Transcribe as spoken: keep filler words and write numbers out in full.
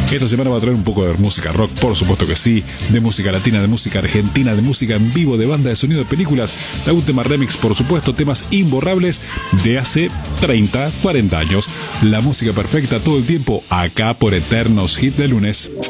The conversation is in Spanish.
Esta semana va a traer un poco de música rock, por supuesto que sí, de música latina, de música argentina, de música en vivo, de banda de sonido de películas, de algún tema remix, por supuesto, temas imborrables de hace treinta, cuarenta años. La música perfecta todo el tiempo, acá por Eternos Hit de Lunes.